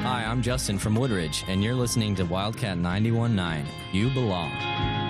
Hi, I'm Justin from Woodridge, and you're listening to Wildcat 91.9. You belong.